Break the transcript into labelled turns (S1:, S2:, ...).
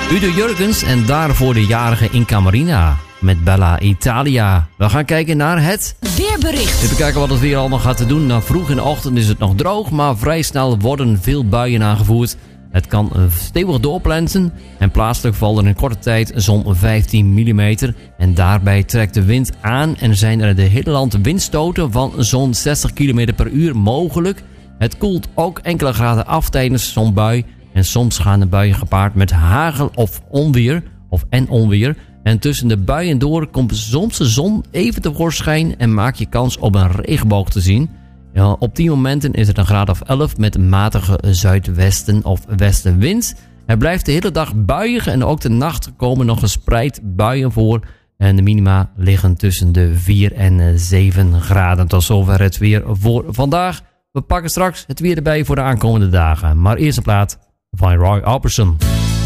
S1: Udo Jurgens en daarvoor de jarige Inca Marina met Bella Italia. We gaan kijken naar het
S2: weerbericht.
S1: Even kijken wat het weer allemaal gaat doen. Nou, vroeg in de ochtend is het nog droog, maar vrij snel worden veel buien aangevoerd. Het kan stevig doorplensen en plaatselijk valt er in korte tijd zo'n 15 mm. En daarbij trekt de wind aan en zijn er in het hele land windstoten van zo'n 60 km per uur mogelijk. Het koelt ook enkele graden af tijdens zo'n bui. En soms gaan de buien gepaard met hagel of onweer. En tussen de buien door komt soms de zon even tevoorschijn en maak je kans op een regenboog te zien. Ja, op die momenten is het een graad of 11 met matige zuidwesten of westenwind. Het blijft de hele dag buiig en ook de nacht komen nog gespreid buien voor. En de minima liggen tussen de 4 en 7 graden. Tot zover het weer voor vandaag. We pakken straks het weer erbij voor de aankomende dagen. Maar eerst een plaat van Roy Orbison.